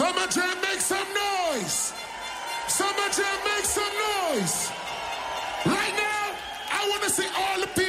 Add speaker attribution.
Speaker 1: Summer Jam, make some noise. Summer Jam, make some noise. Right now, I want to see all the people